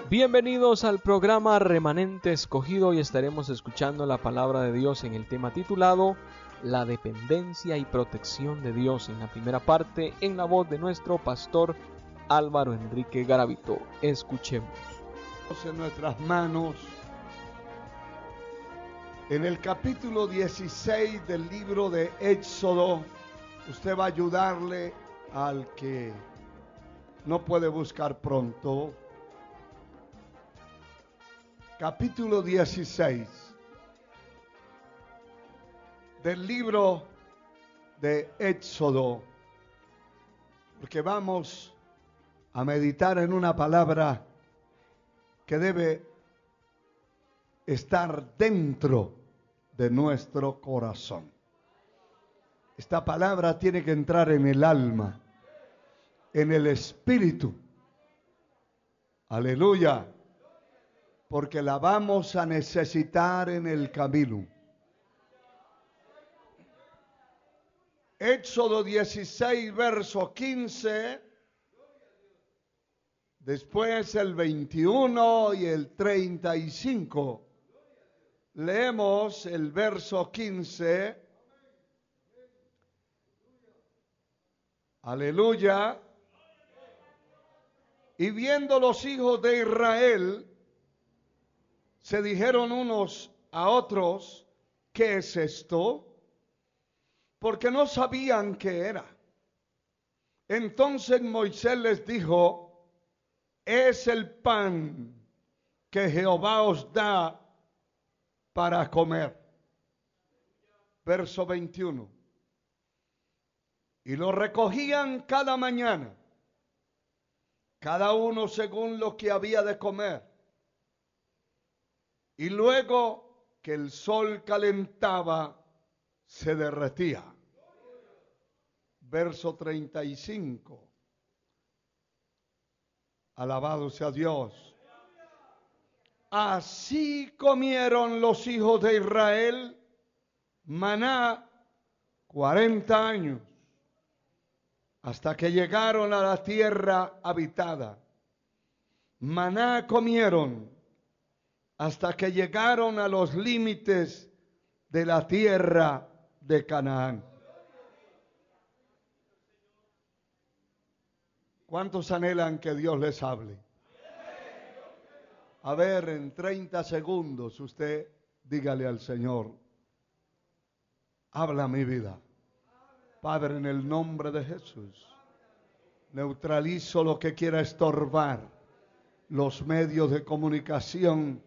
Bienvenidos al programa Remanente Escogido y estaremos escuchando la palabra de Dios en el tema titulado La dependencia y protección de Dios, en la primera parte, en la voz de nuestro pastor Álvaro Enrique Garavito. Escuchemos. En nuestras manos, en el capítulo 16 del libro de Éxodo, usted va a ayudarle al que no puede buscar pronto. Capítulo 16 del libro de Éxodo, porque vamos a meditar en una palabra que debe estar dentro de nuestro corazón. Esta palabra tiene que entrar en el alma, en el espíritu. Aleluya. Porque la vamos a necesitar en el camino. Éxodo 16, verso 15. Después el 21 y el 35. Leemos el verso 15. Aleluya. Y viendo los hijos de Israel, se dijeron unos a otros, ¿qué es esto? Porque no sabían qué era. Entonces Moisés les dijo, es el pan que Jehová os da para comer. Verso 21. Y lo recogían cada mañana, cada uno según lo que había de comer. Y luego que el sol calentaba, se derretía. Verso 35. Alabado sea Dios. Así comieron los hijos de Israel maná 40 años, hasta que llegaron a la tierra habitada. Maná comieron hasta que llegaron a los límites de la tierra de Canaán. ¿Cuántos anhelan que Dios les hable? A ver, en 30 segundos usted dígale al Señor, habla mi vida. Padre, en el nombre de Jesús, neutralizo lo que quiera estorbar los medios de comunicación.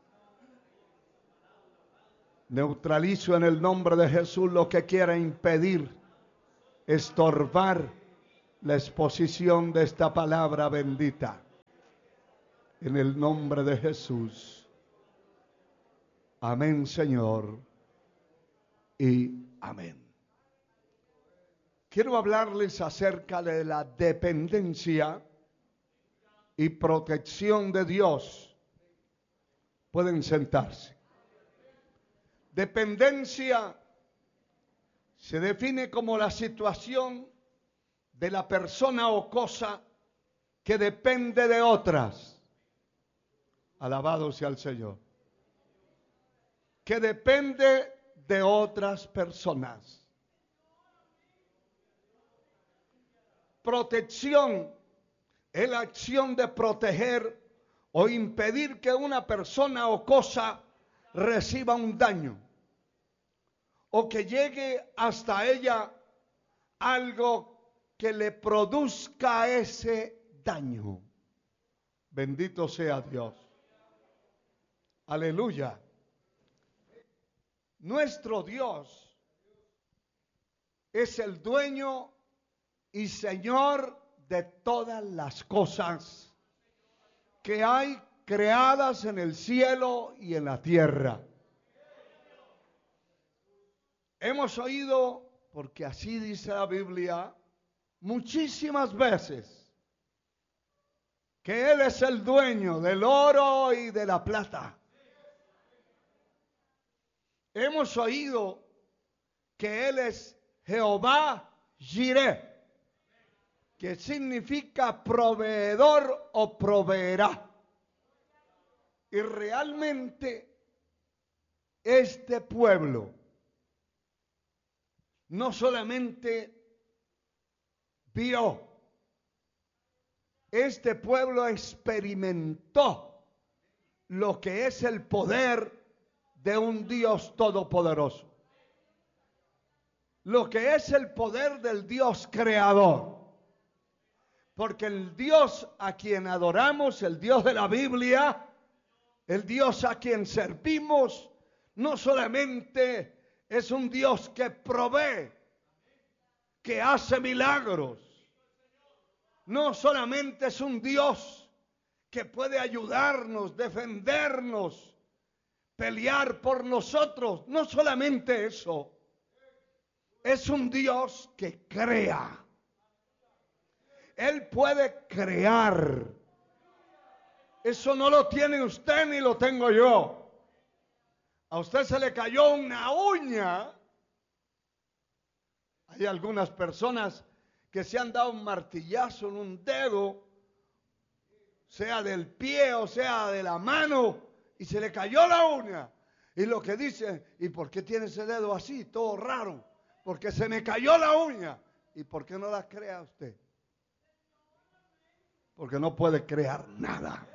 Neutralizo en el nombre de Jesús lo que quiera impedir, estorbar la exposición de esta palabra bendita. En el nombre de Jesús. Amén, Señor. Y amén. Quiero hablarles acerca de la dependencia y protección de Dios. Pueden sentarse. Dependencia se define como la situación de la persona o cosa que depende de otras. Alabado sea el Señor. Que depende de otras personas. Protección es la acción de proteger o impedir que una persona o cosa reciba un daño o que llegue hasta ella algo que le produzca ese daño. Bendito sea Dios. Aleluya. Nuestro Dios es el dueño y Señor de todas las cosas que hay creadas en el cielo y en la tierra. Hemos oído, porque así dice la Biblia, muchísimas veces, que Él es el dueño del oro y de la plata. Hemos oído que Él es Jehová Jireh, que significa proveedor o proveerá. Y realmente este pueblo no solamente vio, este pueblo experimentó lo que es el poder de un Dios todopoderoso, lo que es el poder del Dios creador. Porque el Dios a quien adoramos, el Dios de la Biblia, el Dios a quien servimos, no solamente es un Dios que provee, que hace milagros, no solamente es un Dios que puede ayudarnos, defendernos, pelear por nosotros, no solamente eso, es un Dios que crea. Él puede crear. Eso no lo tiene usted ni lo tengo yo. A usted se le cayó una uña. Hay algunas personas que se han dado un martillazo en un dedo, sea del pie o sea de la mano, y se le cayó la uña. Y lo que dicen, ¿y por qué tiene ese dedo así, todo raro? Porque se me cayó la uña. ¿Y por qué no la crea usted? Porque no puede crear nada.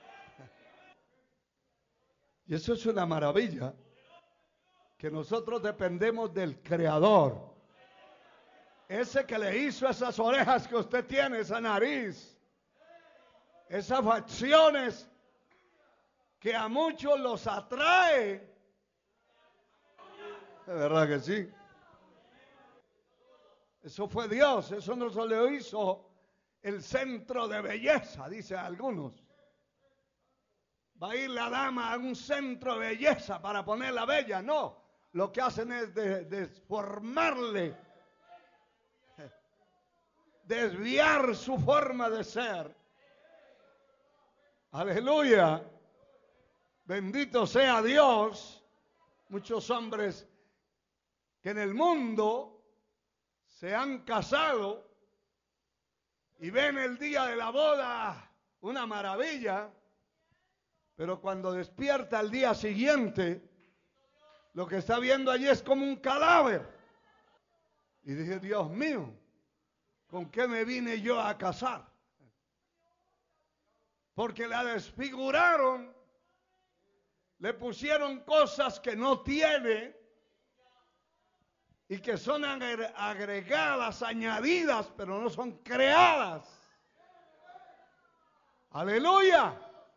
Y eso es una maravilla, que nosotros dependemos del Creador. Ese que le hizo esas orejas que usted tiene, esa nariz, esas facciones que a muchos los atrae. ¿De verdad que sí? Eso fue Dios, eso no se le hizo el centro de belleza, dicen algunos. Va a ir la dama a un centro de belleza para ponerla bella. No, lo que hacen es deformarle, desviar su forma de ser. Aleluya. Bendito sea Dios. Muchos hombres que en el mundo se han casado y ven el día de la boda una maravilla, pero cuando despierta al día siguiente, lo que está viendo allí es como un cadáver. Y dije, Dios mío, ¿con qué me vine yo a casar? Porque la desfiguraron, le pusieron cosas que no tiene y que son agregadas, añadidas, pero no son creadas. Aleluya.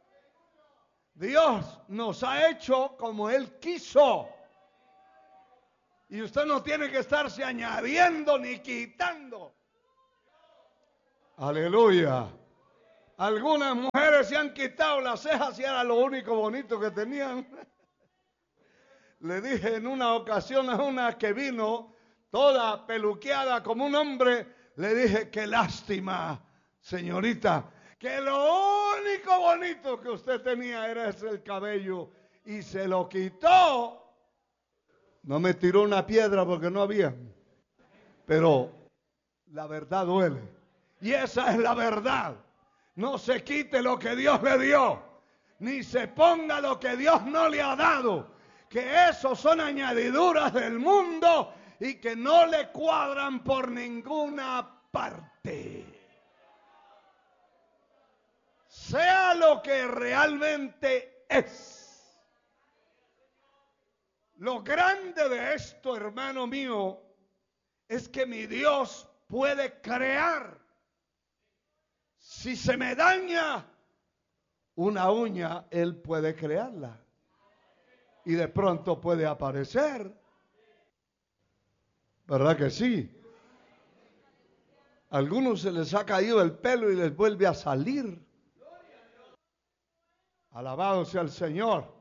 Dios nos ha hecho como Él quiso. Y usted no tiene que estarse añadiendo ni quitando. Aleluya. Algunas mujeres se han quitado las cejas y era lo único bonito que tenían. Le dije en una ocasión a una que vino toda peluqueada como un hombre, le dije, qué lástima, señorita, que lo único bonito que usted tenía era ese el cabello y se lo quitó. No me tiró una piedra porque no había, pero la verdad duele. Y esa es la verdad. No se quite lo que Dios le dio, ni se ponga lo que Dios no le ha dado. Que esos son añadiduras del mundo y que no le cuadran por ninguna parte. Sea lo que realmente es. Lo grande de esto, hermano mío, es que mi Dios puede crear. Si se me daña una uña, Él puede crearla. Y de pronto puede aparecer. ¿Verdad que sí? A algunos se les ha caído el pelo y les vuelve a salir. Alabado sea el Señor.